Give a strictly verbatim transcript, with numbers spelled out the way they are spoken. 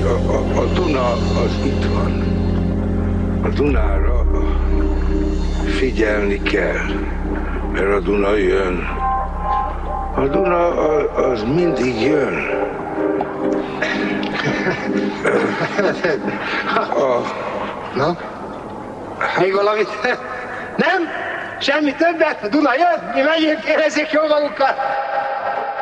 a, a, a Duna az itt van. A Dunára figyelni kell, mert a Duna jön. A Duna az mindig jön. A... Na? Még valamit? Nem? Semmi többet? A Duna jön? Mi megyünk, érezzék jól magukat?